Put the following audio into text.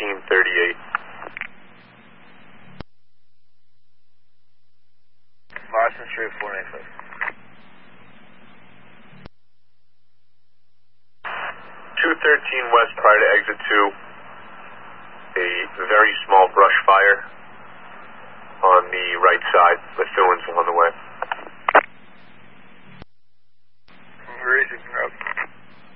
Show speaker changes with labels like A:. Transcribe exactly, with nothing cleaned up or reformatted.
A: thirteen thirty-eight.
B: Boston Street, four ninety-five.
A: two thirteen West, prior to exit two, a very small brush fire on the right side with Thorns on the way.
B: Raising up.